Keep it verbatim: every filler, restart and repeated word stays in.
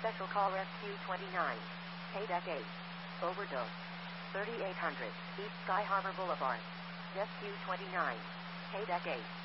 Special call Rescue twenty-nine. Payback eight. Overdose. thirty-eight hundred East Sky Harbor Boulevard. Rescue twenty-nine. Payback eight.